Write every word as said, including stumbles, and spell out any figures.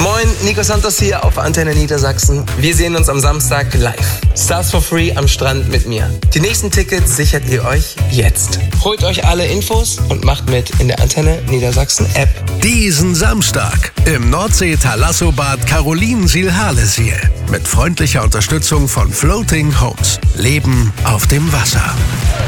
Moin, Nico Santos hier auf Antenne Niedersachsen. Wir sehen uns am Samstag live. Stars for free am Strand mit mir. Die nächsten Tickets sichert ihr euch jetzt. Holt euch alle Infos und macht mit in der Antenne Niedersachsen App. Diesen Samstag im Nordsee-Thalassobad Carolinensiel-Harlesiel. Mit freundlicher Unterstützung von Floating Homes. Leben auf dem Wasser.